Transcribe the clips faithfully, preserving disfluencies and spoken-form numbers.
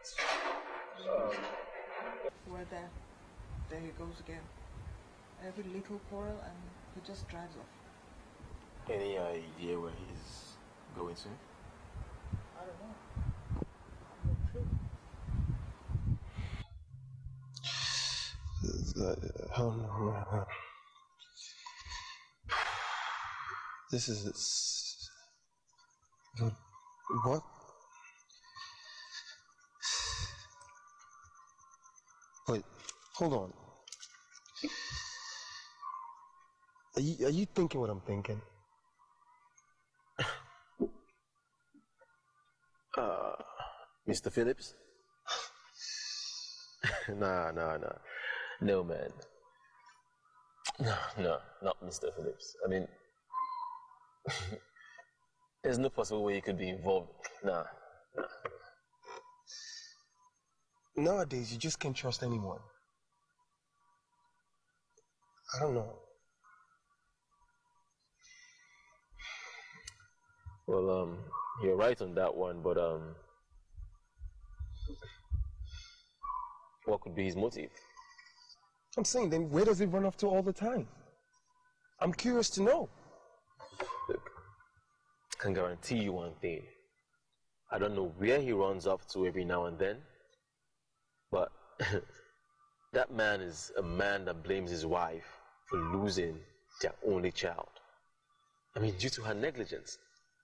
We're there. There he goes again. Every little quarrel and he just drives off. Any idea where he's going to? I don't know. I'm not sure. Oh no. This is... What? Wait, hold on. Are you, are you thinking what I'm thinking? Uh, Mister Phillips? nah, nah, nah. No, man. No, no, not Mister Phillips. I mean, there's no possible way you could be involved. Nah, nah. Nowadays, you just can't trust anyone. I don't know. Well, um, you're right on that one, but, um, what could be his motive? I'm saying, then where does he run off to all the time? I'm curious to know. Look, I can guarantee you one thing. I don't know where he runs off to every now and then, but that man is a man that blames his wife for losing their only child. I mean, due to her negligence.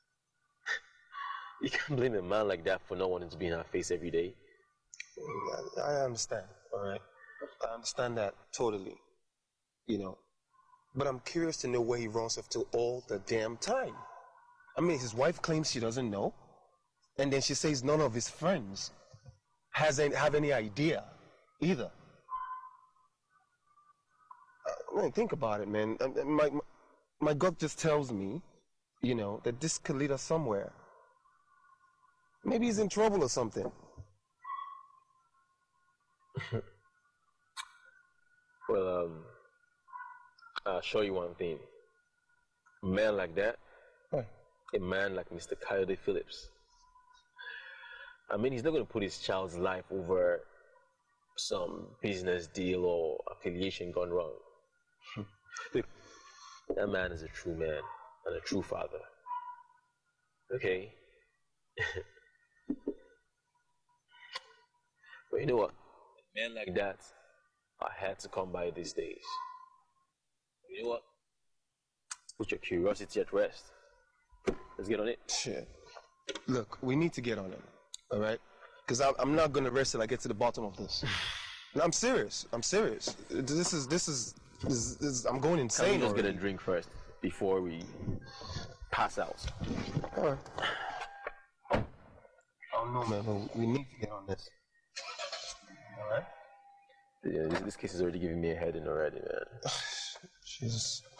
You can't blame a man like that for not wanting to be in her face every day. I understand, all right? I understand that totally, you know. But I'm curious to know where he runs off to all the damn time. I mean, his wife claims she doesn't know, and then she says none of his friends has any, have any idea either. I mean, think about it, man. My, my, my gut just tells me, you know, that this could lead us somewhere. Maybe he's in trouble or something. Well, um, I'll show you one thing. A man like that, huh. a man like Mister Coyote Phillips, I mean, he's not going to put his child's life over some business deal or affiliation gone wrong. Look, that man is a true man and a true father. Okay? But you know what? Men like that are hard to come by these days. You know what? Put your curiosity at rest. Let's get on it. Shit. Look, we need to get on it, all right? Because I'm not going to rest till I get to the bottom of this. No, I'm serious. I'm serious. This is, this is, this is, this is I'm going insane. Can we just already. get a drink first before we pass out? All right. I don't know, man, but we need to get on this. All right? Yeah, this, this case is already giving me a headache already, man. Jesus.